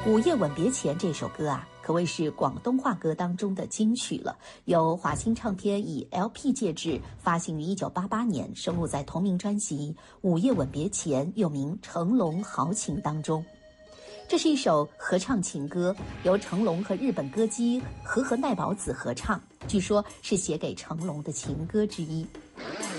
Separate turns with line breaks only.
午夜吻别前这首歌啊，可谓是广东话歌当中的金曲了。由华星唱片以 LP 介质发行于1988年，收录在同名专辑《午夜吻别前》，又名《成龙豪情》当中。这是一首合唱情歌，由成龙和日本歌姬和奈保子合唱，据说是写给成龙的情歌之一。